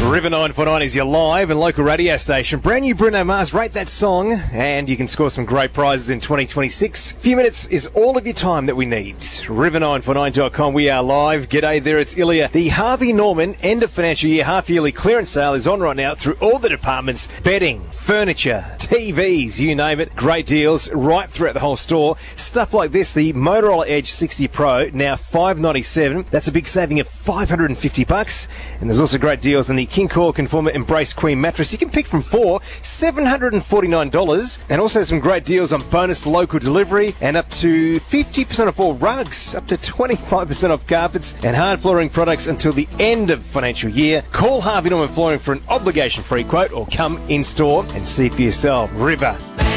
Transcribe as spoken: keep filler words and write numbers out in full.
River nine four nine is your live and local radio station. Brand new Bruno Mars, rate that song, and you can score some great prizes in twenty twenty-six. A few minutes is all of your time that we need. river nine four nine dot com, we are live. G'day there, it's Ilya. The Harvey Norman end of financial year half-yearly clearance sale is on right now through all the departments. Bedding, furniture, T Vs, you name it. Great deals right throughout the whole store. Stuff like this, the Motorola Edge sixty Pro, now five ninety-seven. That's a big saving of five hundred fifty bucks. And there's also great deals on the King Core Conformer Embrace Queen mattress. You can pick from four, seven hundred forty-nine dollars. And also some great deals on bonus local delivery and up to fifty percent off all rugs, up to twenty-five percent off carpets and hard flooring products until the end of financial year. Call Harvey Norman Flooring for an obligation-free quote or come in store and see for yourself. River.